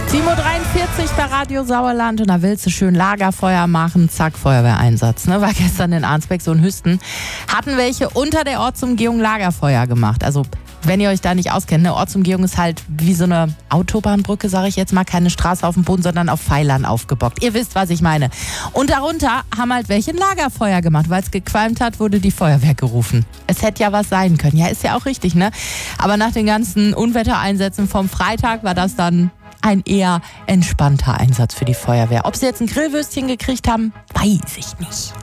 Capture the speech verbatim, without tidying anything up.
sieben Uhr dreiundvierzig bei Radio Sauerland und da willst du schön Lagerfeuer machen, zack, Feuerwehreinsatz. Ne? War gestern in Arnsbeck so ein Hüsten. Hatten welche unter der Ortsumgehung Lagerfeuer gemacht. Also wenn ihr euch da nicht auskennt, eine Ortsumgehung ist halt wie so eine Autobahnbrücke, sage ich jetzt mal, keine Straße auf dem Boden, sondern auf Pfeilern aufgebockt. Ihr wisst, was ich meine. Und darunter haben halt welche ein Lagerfeuer gemacht. Weil es gequalmt hat, wurde die Feuerwehr gerufen. Es hätte ja was sein können. Ja, ist ja auch richtig, ne? Aber nach den ganzen Unwettereinsätzen vom Freitag war das dann ein eher entspannter Einsatz für die Feuerwehr. Ob sie jetzt ein Grillwürstchen gekriegt haben, weiß ich nicht.